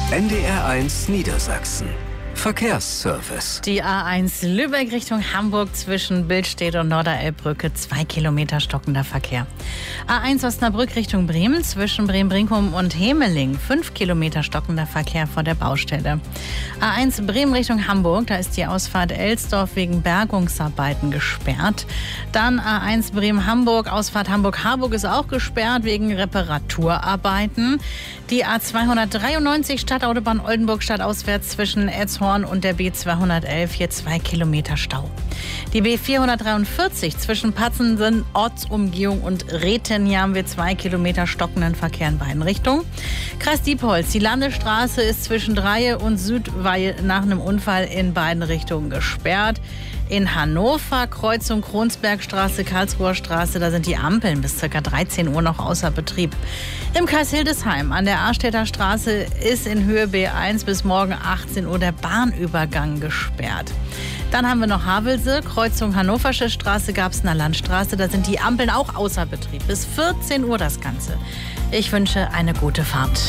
NDR1 Niedersachsen. Verkehrsservice. Die A1 Lübeck Richtung Hamburg zwischen Billstedt und Norderelbbrücke, 2 Kilometer stockender Verkehr. A1 Osnabrück Richtung Bremen zwischen Bremen-Brinkum und Hemeling, 5 Kilometer stockender Verkehr vor der Baustelle. A1 Bremen Richtung Hamburg, da ist die Ausfahrt Elsdorf wegen Bergungsarbeiten gesperrt. Dann A1 Bremen-Hamburg, Ausfahrt Hamburg-Harburg ist auch gesperrt wegen Reparaturarbeiten. Die A293 Stadtautobahn Oldenburg stadtauswärts zwischen Etzhorn und der B211, hier 2 Kilometer Stau. Die B443 zwischen Patzensen, Ortsumgehung und Reten, hier haben wir 2 Kilometer stockenden Verkehr in beiden Richtungen. Kreis Diepholz, die Landesstraße ist zwischen Dreie und Südweil nach einem Unfall in beiden Richtungen gesperrt. In Hannover, Kreuzung Kronsbergstraße, Karlsruher Straße, da sind die Ampeln bis ca. 13 Uhr noch außer Betrieb. Im Kreis Hildesheim an der Arstädter Straße ist in Höhe B1 bis morgen 18 Uhr der Bahnübergang gesperrt. Dann haben wir noch Havelse, Kreuzung Hannoversche Straße, Garbsener Landstraße, da sind die Ampeln auch außer Betrieb. Bis 14 Uhr das Ganze. Ich wünsche eine gute Fahrt.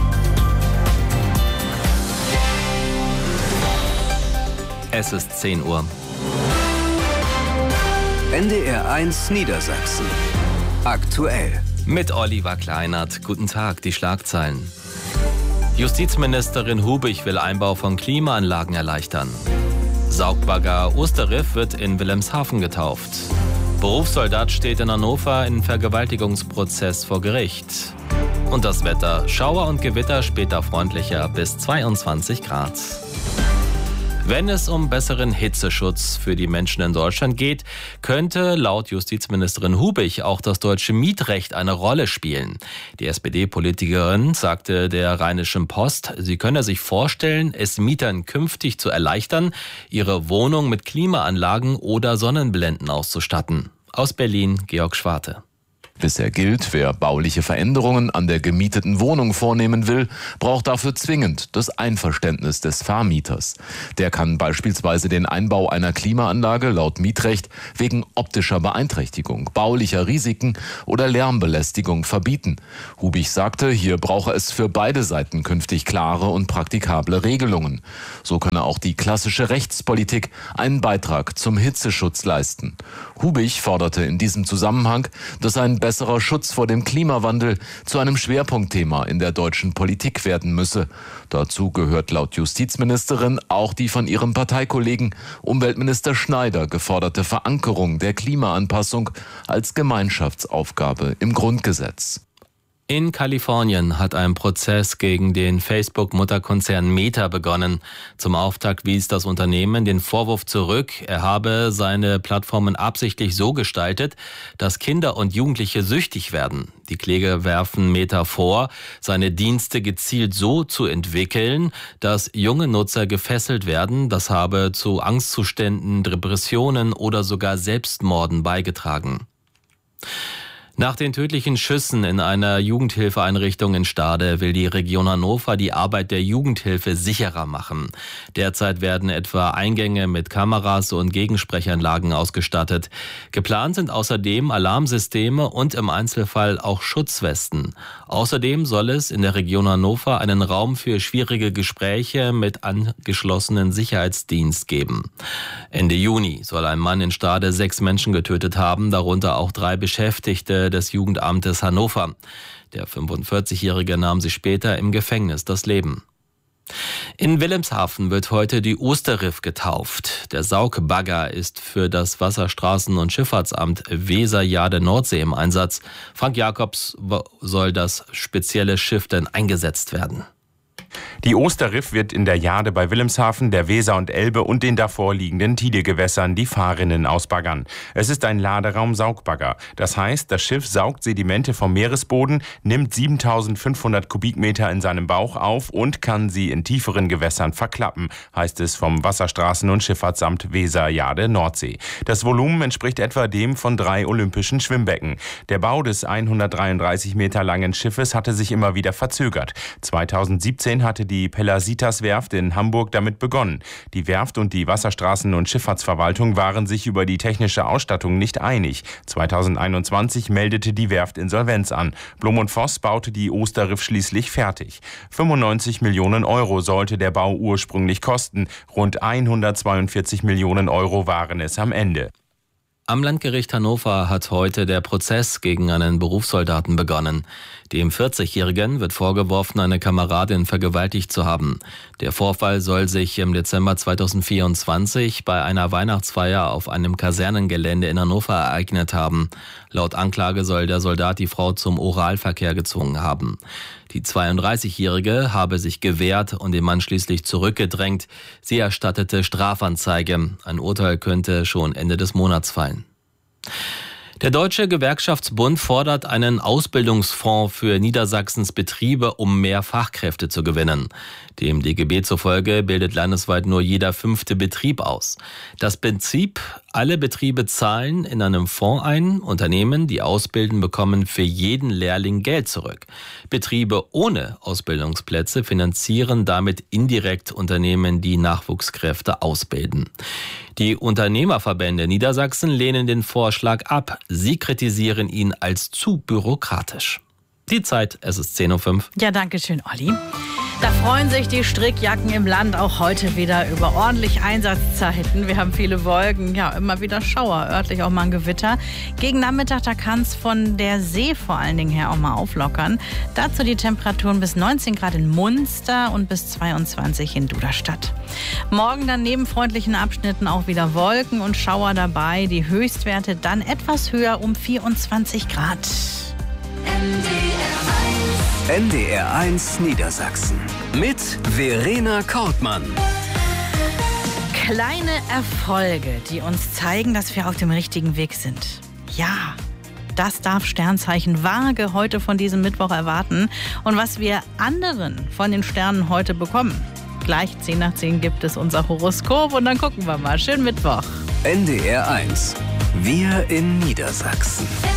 Es ist 10 Uhr. NDR1 Niedersachsen. Aktuell. Mit Oliver Kleinert. Guten Tag, die Schlagzeilen. Justizministerin Hubich will Einbau von Klimaanlagen erleichtern. Saugbagger Osterriff wird in Wilhelmshaven getauft. Berufssoldat steht in Hannover in Vergewaltigungsprozess vor Gericht. Und das Wetter. Schauer und Gewitter, später freundlicher bis 22 Grad. Wenn es um besseren Hitzeschutz für die Menschen in Deutschland geht, könnte laut Justizministerin Hubich auch das deutsche Mietrecht eine Rolle spielen. Die SPD-Politikerin sagte der Rheinischen Post, sie könne sich vorstellen, es Mietern künftig zu erleichtern, ihre Wohnung mit Klimaanlagen oder Sonnenblenden auszustatten. Aus Berlin, Georg Schwarte. Bisher gilt, wer bauliche Veränderungen an der gemieteten Wohnung vornehmen will, braucht dafür zwingend das Einverständnis des Vermieters. Der kann beispielsweise den Einbau einer Klimaanlage laut Mietrecht wegen optischer Beeinträchtigung, baulicher Risiken oder Lärmbelästigung verbieten. Hubich sagte, hier brauche es für beide Seiten künftig klare und praktikable Regelungen. So könne auch die klassische Rechtspolitik einen Beitrag zum Hitzeschutz leisten. Hubich forderte in diesem Zusammenhang, dass ein besserer Schutz vor dem Klimawandel zu einem Schwerpunktthema in der deutschen Politik werden müsse. Dazu gehört laut Justizministerin auch die von ihrem Parteikollegen Umweltminister Schneider geforderte Verankerung der Klimaanpassung als Gemeinschaftsaufgabe im Grundgesetz. In Kalifornien hat ein Prozess gegen den Facebook-Mutterkonzern Meta begonnen. Zum Auftakt wies das Unternehmen den Vorwurf zurück, er habe seine Plattformen absichtlich so gestaltet, dass Kinder und Jugendliche süchtig werden. Die Kläger werfen Meta vor, seine Dienste gezielt so zu entwickeln, dass junge Nutzer gefesselt werden. Das habe zu Angstzuständen, Depressionen oder sogar Selbstmorden beigetragen. Nach den tödlichen Schüssen in einer Jugendhilfeeinrichtung in Stade will die Region Hannover die Arbeit der Jugendhilfe sicherer machen. Derzeit werden etwa Eingänge mit Kameras und Gegensprechanlagen ausgestattet. Geplant sind außerdem Alarmsysteme und im Einzelfall auch Schutzwesten. Außerdem soll es in der Region Hannover einen Raum für schwierige Gespräche mit angeschlossenen Sicherheitsdienst geben. Ende Juni soll ein Mann in Stade 6 Menschen getötet haben, darunter auch 3 Beschäftigte des Jugendamtes Hannover. Der 45-Jährige nahm sich später im Gefängnis das Leben. In Wilhelmshaven wird heute die Osterriff getauft. Der Saugbagger ist für das Wasserstraßen- und Schifffahrtsamt Weser-Jade-Nordsee im Einsatz. Frank Jakobs soll das spezielle Schiff denn eingesetzt werden. Die Osterriff wird in der Jade bei Wilhelmshaven, der Weser und Elbe und den davor liegenden Tidegewässern die Fahrrinnen ausbaggern. Es ist ein Laderaum-Saugbagger. Das heißt, das Schiff saugt Sedimente vom Meeresboden, nimmt 7.500 Kubikmeter in seinem Bauch auf und kann sie in tieferen Gewässern verklappen, heißt es vom Wasserstraßen- und Schifffahrtsamt Weser-Jade-Nordsee. Das Volumen entspricht etwa dem von 3 olympischen Schwimmbecken. Der Bau des 133 Meter langen Schiffes hatte sich immer wieder verzögert. 2017 hatte hatte die Pellasitas-Werft in Hamburg damit begonnen. Die Werft und die Wasserstraßen- und Schifffahrtsverwaltung waren sich über die technische Ausstattung nicht einig. 2021 meldete die Werft Insolvenz an. Blom & Voss baute die Osterriff schließlich fertig. 95 Millionen Euro sollte der Bau ursprünglich kosten. Rund 142 Millionen Euro waren es am Ende. Am Landgericht Hannover hat heute der Prozess gegen einen Berufssoldaten begonnen. Dem 40-Jährigen wird vorgeworfen, eine Kameradin vergewaltigt zu haben. Der Vorfall soll sich im Dezember 2024 bei einer Weihnachtsfeier auf einem Kasernengelände in Hannover ereignet haben. Laut Anklage soll der Soldat die Frau zum Oralverkehr gezwungen haben. Die 32-Jährige habe sich gewehrt und den Mann schließlich zurückgedrängt. Sie erstattete Strafanzeige. Ein Urteil könnte schon Ende des Monats fallen. Der Deutsche Gewerkschaftsbund fordert einen Ausbildungsfonds für Niedersachsens Betriebe, um mehr Fachkräfte zu gewinnen. Dem DGB zufolge bildet landesweit nur jeder 5. Betrieb aus. Das Prinzip: alle Betriebe zahlen in einem Fonds ein. Unternehmen, die ausbilden, bekommen für jeden Lehrling Geld zurück. Betriebe ohne Ausbildungsplätze finanzieren damit indirekt Unternehmen, die Nachwuchskräfte ausbilden. Die Unternehmerverbände Niedersachsen lehnen den Vorschlag ab. Sie kritisieren ihn als zu bürokratisch. Die Zeit, es ist 10:05 Uhr. Ja, danke schön, Olli. Da freuen sich die Strickjacken im Land auch heute wieder über ordentlich Einsatzzeiten. Wir haben viele Wolken, ja, immer wieder Schauer, örtlich auch mal ein Gewitter. Gegen Nachmittag, da kann es von der See vor allen Dingen her auch mal auflockern. Dazu die Temperaturen bis 19 Grad in Munster und bis 22 in Duderstadt. Morgen dann neben freundlichen Abschnitten auch wieder Wolken und Schauer dabei. Die Höchstwerte dann etwas höher um 24 Grad. NDR 1 Niedersachsen mit Verena Kortmann. Kleine Erfolge, die uns zeigen, dass wir auf dem richtigen Weg sind. Ja, das darf Sternzeichen Waage heute von diesem Mittwoch erwarten. Und was wir anderen von den Sternen heute bekommen. Gleich 10 nach 10 gibt es unser Horoskop und dann gucken wir mal. Schönen Mittwoch. NDR 1. Wir in Niedersachsen.